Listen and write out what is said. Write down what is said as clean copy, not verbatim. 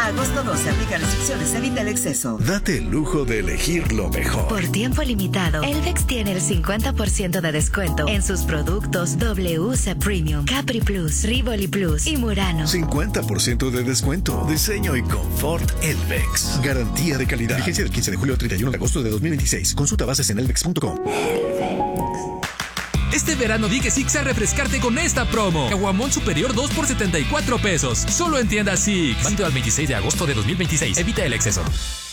A agosto 12, aplica restricciones, evita el exceso. Date el lujo de elegir lo mejor. Por tiempo limitado, Elvex tiene el 50% de descuento en sus productos WC Premium, Capri Plus, Rivoli Plus y Murano. 50% de descuento. Diseño y confort Elvex. Garantía de calidad. Vigencia del 15 de julio al 31 de agosto de 2026. Consulta bases en elvex.com. Este verano di que sí a refrescarte con esta promo. Caguamón superior 2 por 74 pesos. Solo en tiendas Six. Válido al 26 de agosto de 2026. Evita el exceso.